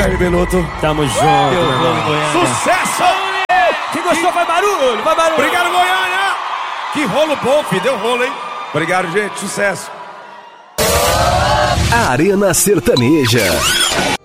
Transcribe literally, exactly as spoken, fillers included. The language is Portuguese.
Guilherme Beloto. Tamo junto, Deu meu rolo em irmão. Goiânia. Sucesso! Quem gostou vai barulho, vai barulho. Obrigado, Goiânia! Que rolo bom, filho. Deu rolo, hein? Obrigado, gente. Sucesso. Arena Sertaneja.